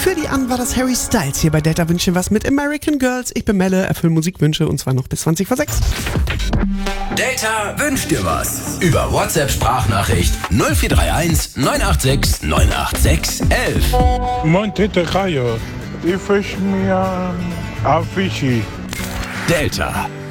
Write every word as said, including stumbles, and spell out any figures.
Für die an war das Harry Styles hier bei Delta Wünsche was mit American Girls. Ich bin Melle, erfülle Musikwünsche und zwar noch bis zwanzig vor sechs. Delta wünscht dir was. Über WhatsApp-Sprachnachricht null vier drei eins neun acht sechs neun acht sechs elf. Moin, Tete Rayo. Ich wünsche mir ein Fischi. Delta.